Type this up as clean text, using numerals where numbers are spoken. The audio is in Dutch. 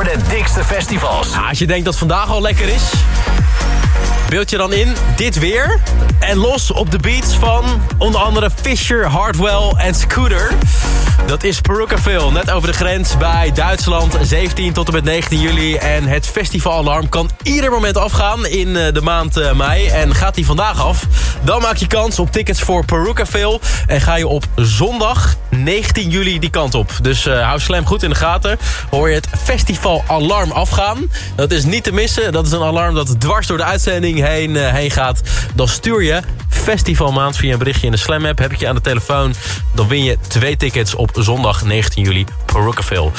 de dikste festivals. Als je denkt dat vandaag al lekker is, beeld je dan in dit weer en los op de beats van onder andere Fisher, Hardwell en Scooter. Dat is Perukaville, net over de grens bij Duitsland, 17 tot en met 19 juli. En het festivalalarm kan ieder moment afgaan in de maand mei. En gaat die vandaag af, dan maak je kans op tickets voor Perukaville. En ga je op zondag 19 juli die kant op. Dus hou Slam goed in de gaten. Hoor je het festivalalarm afgaan. Dat is niet te missen. Dat is een alarm dat dwars door de uitzending heen gaat. Dan stuur je festivalmaand via een berichtje in de Slam app. Heb ik je aan de telefoon, dan win je 2 tickets op zondag 19 juli Perukaville.